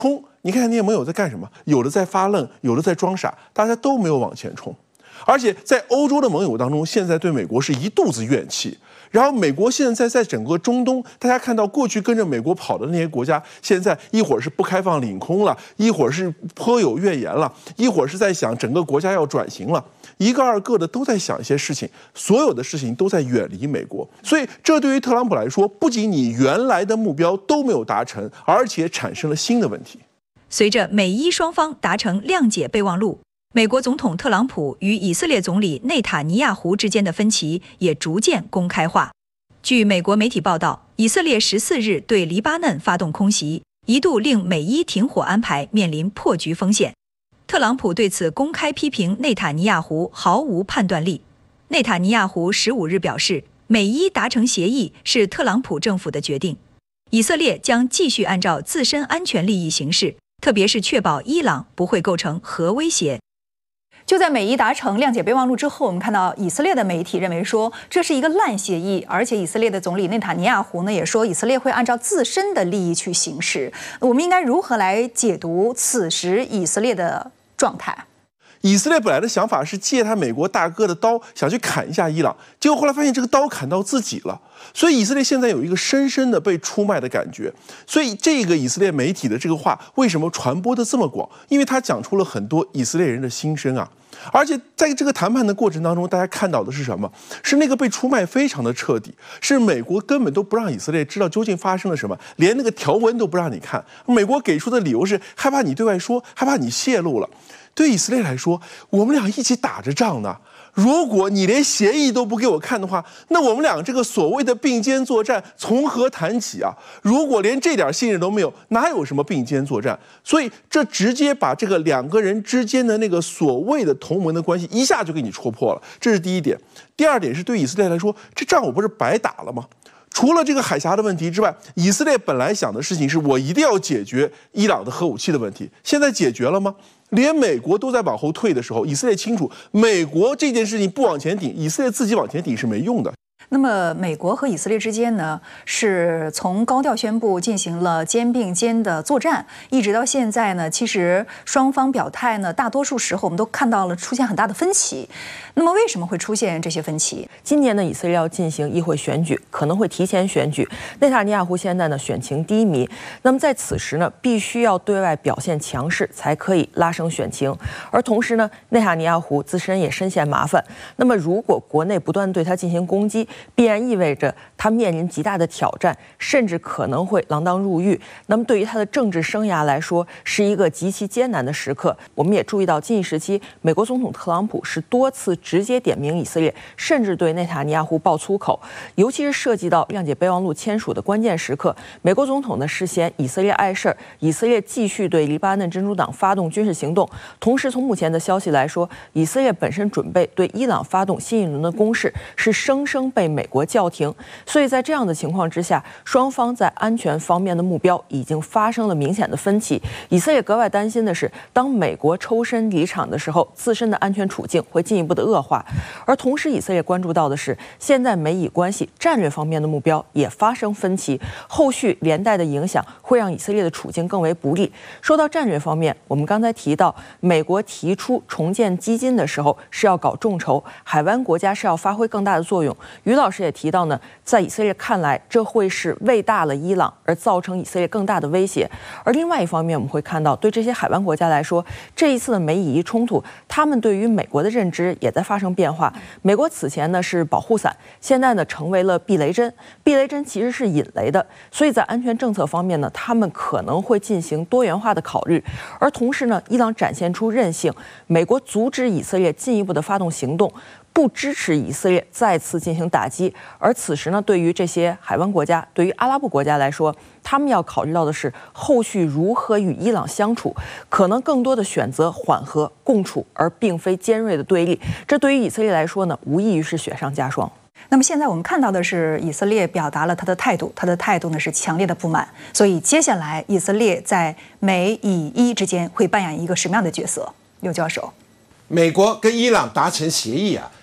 空，你看那些盟友在干什么？有的在发愣，有的在装傻，大家都没有往前冲。而且在欧洲的盟友当中，现在对美国是一肚子怨气。然后美国现在在整个中东，大家看到过去跟着美国跑的那些国家，现在一会儿是不开放领空了，一会儿是颇有怨言了，一会儿是在想整个国家要转型了，一个二个的都在想一些事情，所有的事情都在远离美国。所以这对于特朗普来说，不仅你原来的目标都没有达成，而且产生了新的问题。 随着美伊双方达成谅解备忘录，美国总统特朗普与以色列总理内塔尼亚胡之间的分歧也逐渐公开化。据美国媒体报道，以色列14日对黎巴嫩发动空袭，一度令美伊停火安排面临破局风险。特朗普对此公开批评内塔尼亚胡毫无判断力。内塔尼亚胡15日表示，美伊达成协议是特朗普政府的决定，以色列将继续按照自身安全利益行事，特别是确保伊朗不会构成核威胁。 就在美伊达成谅解备忘录之后，我们看到以色列的媒体认为说这是一个烂协议，而且以色列的总理内塔尼亚胡呢也说以色列会按照自身的利益去行事。我们应该如何来解读此时以色列的状态？ 以色列本来的想法是借他美国大哥的刀，想去砍一下伊朗，结果后来发现这个刀砍到自己了，所以以色列现在有一个深深的被出卖的感觉。所以这个以色列媒体的这个话为什么传播的这么广？因为他讲出了很多以色列人的心声啊。而且在这个谈判的过程当中，大家看到的是什么？是那个被出卖非常的彻底，是美国根本都不让以色列知道究竟发生了什么，连那个条文都不让你看。美国给出的理由是害怕你对外说，害怕你泄露了。对以色列来说，我们俩一起打着仗呢。如果你连协议都不给我看的话，那我们俩这个所谓的并肩作战从何谈起啊？如果连这点信任都没有，哪有什么并肩作战？所以这直接把这个两个人之间的那个所谓的同盟的关系一下就给你戳破了，这是第一点。第二点是对以色列来说，这仗我不是白打了吗？除了这个海峡的问题之外，以色列本来想的事情是我一定要解决伊朗的核武器的问题，现在解决了吗？连美国都在往后退的时候，以色列清楚，美国这件事情不往前顶，以色列自己往前顶是没用的。 那么，美国和以色列之间呢，是从高调宣布进行了肩并肩的作战，一直到现在呢，其实双方表态呢，大多数时候我们都看到了出现很大的分歧。那么，为什么会出现这些分歧？ 今年呢，以色列要进行议会选举，可能会提前选举。内塔尼亚胡现在呢，选情低迷。那么在此时呢，必须要对外表现强势，才可以拉升选情。而同时呢，内塔尼亚胡自身也深陷麻烦。那么，如果国内不断对他进行攻击，必然意味着他面临极大的挑战，甚至可能会锒铛入狱。那么对于他的政治生涯来说，是一个极其艰难的时刻。我们也注意到，近一时期，美国总统特朗普是多次直接点名以色列，甚至对内塔尼亚胡爆粗口。尤其是涉及到谅解备忘录签署的关键时刻，美国总统呢是嫌以色列碍事儿，以色列继续对黎巴嫩真主党发动军事行动。同时，从目前的消息来说，以色列本身准备对伊朗发动新一轮的攻势，是生生被美国叫停。所以在这样的情况之下，双方在安全方面的目标已经发生了明显的分歧。以色列格外担心的是，当美国抽身离场的时候，自身的安全处境会进一步的恶化。而同时，以色列关注到的是，现在美以关系战略方面的目标也发生分歧，后续连带的影响会让以色列的处境更为不利。说到战略方面，我们刚才提到，美国提出重建基金的时候是要搞众筹，海湾国家是要发挥更大的作用。于老师也提到呢，在以色列看来，这会是喂大了伊朗，而造成以色列更大的威胁。而另外一方面，我们会看到，对这些海湾国家来说，这一次的美以伊冲突，他们对于美国的认知也在发生变化。美国此前呢是保护伞，现在呢成为了避雷针。避雷针其实是引雷的，所以在安全政策方面呢，他们可能会进行多元化的考虑。而同时呢，伊朗展现出韧性，美国阻止以色列进一步的发动行动，不支持以色列再次进行打击。而此时呢，对于这些海湾国家，对于阿拉伯国家来说，他们要考虑到的是后续如何与伊朗相处，可能更多的选择缓和共处，而并非尖锐的对立。这对于以色列来说呢，无异于是雪上加霜。 那么现在我们看到的是，以色列表达了他的态度，他的态度呢是强烈的不满。所以接下来，以色列在美以伊之间会扮演一个什么样的角色？刘教授， 美国跟伊朗达成协议啊，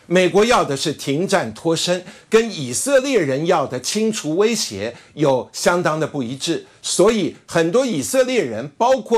美国要的是停战脱身，跟以色列人要的清除威胁有相当的不一致，所以很多以色列人，包括